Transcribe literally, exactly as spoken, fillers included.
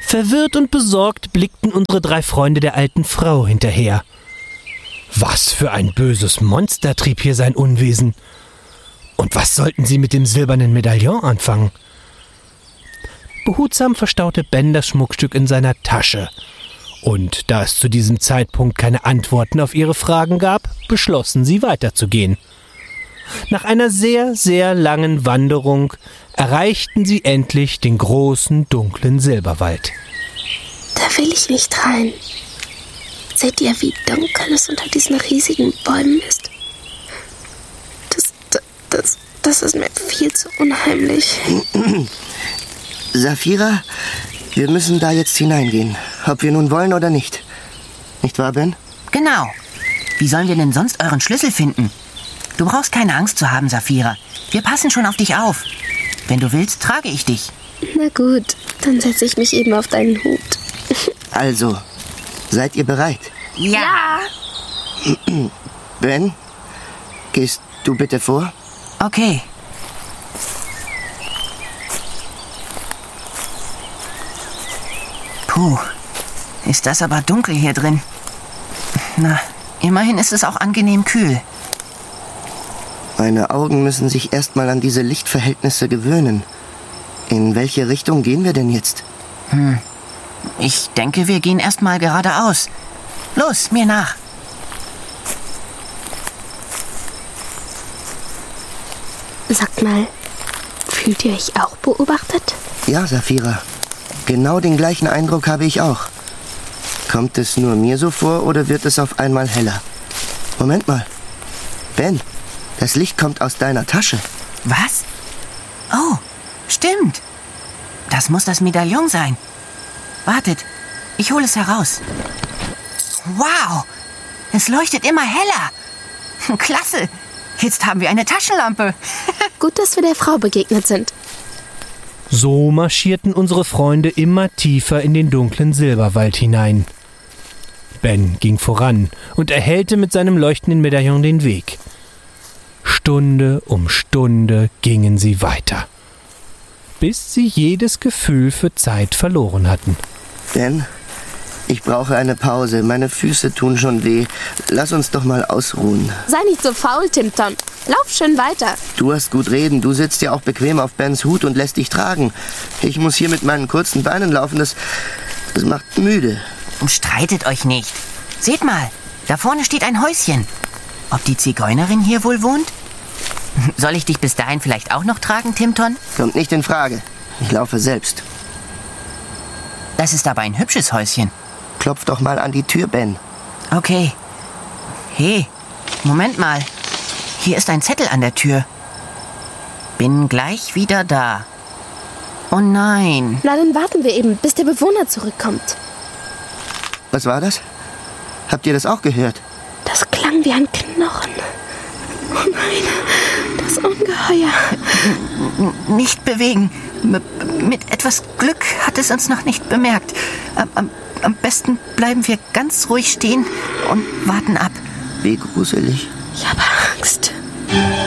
Verwirrt und besorgt blickten unsere drei Freunde der alten Frau hinterher. Was für ein böses Monster trieb hier sein Unwesen. Und was sollten sie mit dem silbernen Medaillon anfangen? Behutsam verstaute Ben das Schmuckstück in seiner Tasche. Und da es zu diesem Zeitpunkt keine Antworten auf ihre Fragen gab, beschlossen sie weiterzugehen. Nach einer sehr, sehr langen Wanderung erreichten sie endlich den großen, dunklen Silberwald. Da will ich nicht rein. Seht ihr, wie dunkel es unter diesen riesigen Bäumen ist? Das, das, das ist mir viel zu unheimlich. Saphira, wir müssen da jetzt hineingehen, ob wir nun wollen oder nicht. Nicht wahr, Ben? Genau. Wie sollen wir denn sonst euren Schlüssel finden? Du brauchst keine Angst zu haben, Saphira. Wir passen schon auf dich auf. Wenn du willst, trage ich dich. Na gut, dann setze ich mich eben auf deinen Hut. Also, seid ihr bereit? Ja. Ben, gehst du bitte vor? Okay. Puh, ist das aber dunkel hier drin. Na, immerhin ist es auch angenehm kühl. Meine Augen müssen sich erstmal an diese Lichtverhältnisse gewöhnen. In welche Richtung gehen wir denn jetzt? Hm, ich denke, wir gehen erstmal geradeaus. Los, mir nach. Sagt mal, fühlt ihr euch auch beobachtet? Ja, Saphira. Genau den gleichen Eindruck habe ich auch. Kommt es nur mir so vor oder wird es auf einmal heller? Moment mal. Ben, das Licht kommt aus deiner Tasche. Was? Oh, stimmt. Das muss das Medaillon sein. Wartet, ich hole es heraus. Wow, es leuchtet immer heller. Klasse, jetzt haben wir eine Taschenlampe. Gut, dass wir der Frau begegnet sind. So marschierten unsere Freunde immer tiefer in den dunklen Silberwald hinein. Ben ging voran und erhellte mit seinem leuchtenden Medaillon den Weg. Stunde um Stunde gingen sie weiter, bis sie jedes Gefühl für Zeit verloren hatten. Ben, ich brauche eine Pause. Meine Füße tun schon weh. Lass uns doch mal ausruhen. Sei nicht so faul, Timton. Lauf schön weiter. Du hast gut reden. Du sitzt ja auch bequem auf Bens Hut und lässt dich tragen. Ich muss hier mit meinen kurzen Beinen laufen. Das, das macht müde. Streitet euch nicht. Seht mal, da vorne steht ein Häuschen. Ob die Zigeunerin hier wohl wohnt? Soll ich dich bis dahin vielleicht auch noch tragen, Timton? Kommt nicht in Frage. Ich laufe selbst. Das ist aber ein hübsches Häuschen. Klopf doch mal an die Tür, Ben. Okay. Hey, Moment mal. Hier ist ein Zettel an der Tür. Bin gleich wieder da. Oh nein. Na, dann warten wir eben, bis der Bewohner zurückkommt. Was war das? Habt ihr das auch gehört? Das klang wie ein Knochen. Oh nein, das Ungeheuer. N- Nicht bewegen. M- mit etwas Glück hat es uns noch nicht bemerkt. Am, am, am besten bleiben wir ganz ruhig stehen und warten ab. Wie gruselig. Ich habe Angst.